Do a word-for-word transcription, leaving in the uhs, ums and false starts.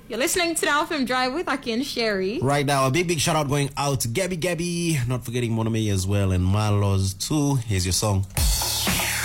You're listening to the L F M Drive with Aki and Sherry. Right now, a big, big shout out going out to Gabby Gabby. Not forgetting Monome as well and Marlos too. Here's your song.